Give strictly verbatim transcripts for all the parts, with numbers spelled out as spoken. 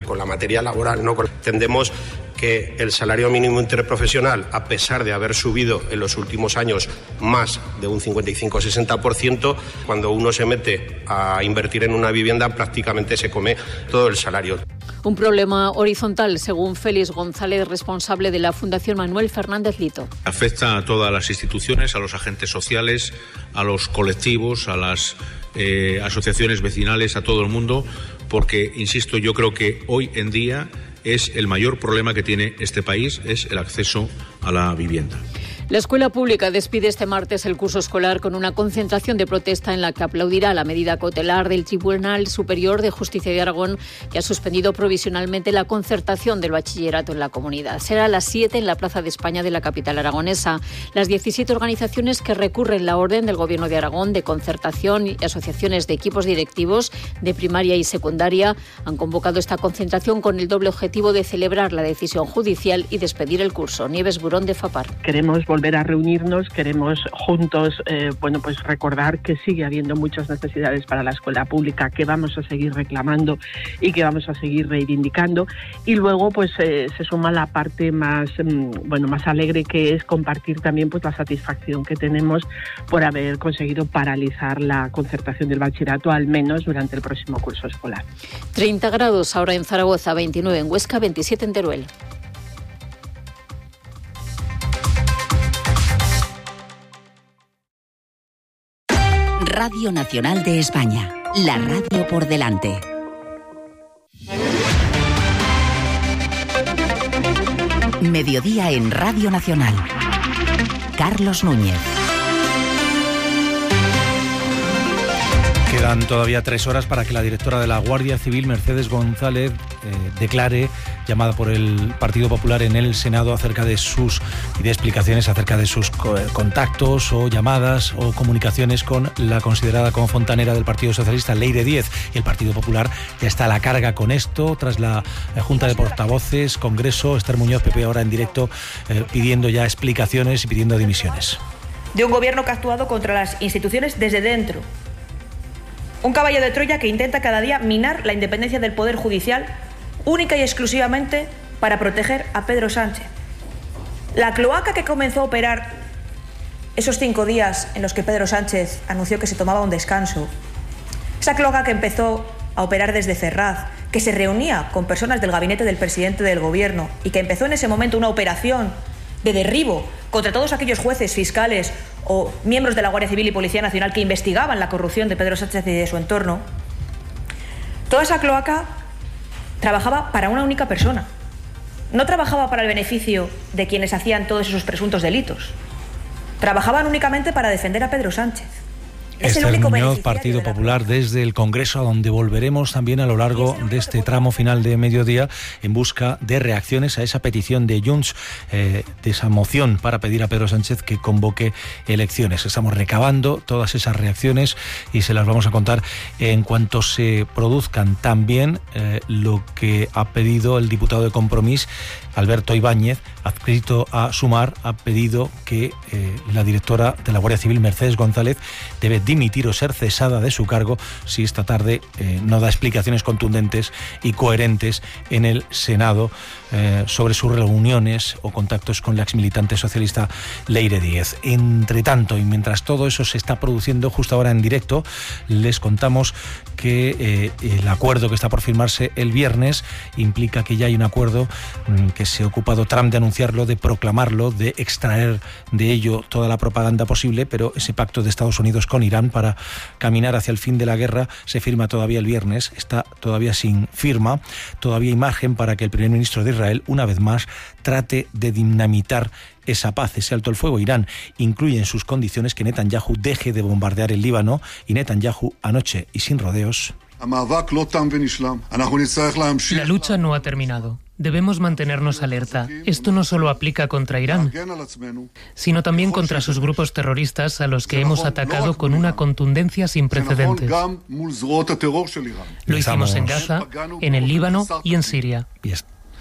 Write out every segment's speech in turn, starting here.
con la materia laboral, ¿no? Entendemos que el salario mínimo interprofesional, a pesar de haber subido en los últimos años más de un cincuenta y cinco a sesenta por ciento, cuando uno se mete a invertir en una vivienda prácticamente se come todo el salario. Un problema horizontal, según Félix González, responsable de la Fundación Manuel Fernández Lito. Afecta a todas las instituciones, a los agentes sociales, a los colectivos, a las eh, asociaciones vecinales, a todo el mundo, porque, insisto, yo creo que hoy en día es el mayor problema que tiene este país, es el acceso a la vivienda. La escuela pública despide este martes el curso escolar con una concentración de protesta en la que aplaudirá la medida cautelar del Tribunal Superior de Justicia de Aragón, que ha suspendido provisionalmente la concertación del bachillerato en la comunidad. Será a las siete en la Plaza de España de la capital aragonesa. Las diecisiete organizaciones que recurren la orden del Gobierno de Aragón de concertación y asociaciones de equipos directivos de primaria y secundaria han convocado esta concentración con el doble objetivo de celebrar la decisión judicial y despedir el curso. Nieves Burón, de FAPAR. Queremos volver a reunirnos, queremos juntos eh, bueno, pues recordar que sigue habiendo muchas necesidades para la escuela pública, que vamos a seguir reclamando y que vamos a seguir reivindicando. Y luego pues eh, se suma la parte más mm, bueno más alegre, que es compartir también pues la satisfacción que tenemos por haber conseguido paralizar la concertación del bachillerato, al menos durante el próximo curso escolar. treinta grados ahora en Zaragoza, veintinueve en Huesca, veintisiete en Teruel. Radio Nacional de España, la radio por delante. Mediodía en Radio Nacional. Carlos Núñez. Quedan todavía tres horas para que la directora de la Guardia Civil, Mercedes González, eh, declare, llamada por el Partido Popular en el Senado, acerca de sus y de explicaciones acerca de sus co- contactos o llamadas o comunicaciones con la considerada como fontanera del Partido Socialista, Leire Díez. Y el Partido Popular ya está a la carga con esto, tras la eh, Junta de Portavoces, Congreso. Esther Muñoz, P P, ahora en directo, eh, pidiendo ya explicaciones y pidiendo dimisiones. De un gobierno que ha actuado contra las instituciones desde dentro. Un caballo de Troya que intenta cada día minar la independencia del Poder Judicial única y exclusivamente para proteger a Pedro Sánchez. La cloaca que comenzó a operar esos cinco días en los que Pedro Sánchez anunció que se tomaba un descanso, esa cloaca que empezó a operar desde Ferraz, que se reunía con personas del gabinete del presidente del Gobierno y que empezó en ese momento una operación de derribo contra todos aquellos jueces, fiscales o miembros de la Guardia Civil y Policía Nacional que investigaban la corrupción de Pedro Sánchez y de su entorno. Toda esa cloaca trabajaba para una única persona. No trabajaba para el beneficio de quienes hacían todos esos presuntos delitos. Trabajaban únicamente para defender a Pedro Sánchez. Es el único Muñoz, Partido Popular, desde el Congreso, a donde volveremos también a lo largo de este tramo final de mediodía, en busca de reacciones a esa petición de Junts, eh, de esa moción para pedir a Pedro Sánchez que convoque elecciones. Estamos recabando todas esas reacciones y se las vamos a contar en cuanto se produzcan. También eh, lo que ha pedido el diputado de Compromís, Alberto Ibáñez, adscrito a Sumar, ha pedido que eh, la directora de la Guardia Civil, Mercedes González, debe dimitir o ser cesada de su cargo si esta tarde eh, no da explicaciones contundentes y coherentes en el Senado eh, sobre sus reuniones o contactos con la exmilitante socialista Leire Díez. Entre tanto, y mientras todo eso se está produciendo justo ahora en directo, les contamos que eh, el acuerdo que está por firmarse el viernes implica que ya hay un acuerdo mm, que se ha ocupado Trump de anunciarlo, de proclamarlo, de extraer de ello toda la propaganda posible, pero ese pacto de Estados Unidos con Irán para caminar hacia el fin de la guerra se firma todavía el viernes, está todavía sin firma, todavía hay margen para que el primer ministro de Israel, una vez más, trate de dinamitar esa paz, ese alto el fuego. Irán incluye en sus condiciones que Netanyahu deje de bombardear el Líbano, y Netanyahu, anoche y sin rodeos: la lucha no ha terminado. Debemos mantenernos alerta. Esto no solo aplica contra Irán, sino también contra sus grupos terroristas, a los que hemos atacado con una contundencia sin precedentes. Lo hicimos en Gaza, en el Líbano y en Siria. Y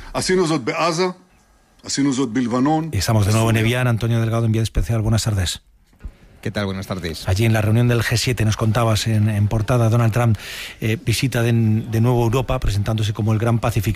estamos de nuevo en Evian. Antonio Delgado, enviado especial. Buenas tardes. ¿Qué tal? Buenas tardes. Allí en la reunión del G siete nos contabas en, en portada, Donald Trump eh, visita de, de nuevo Europa, presentándose como el gran pacificador.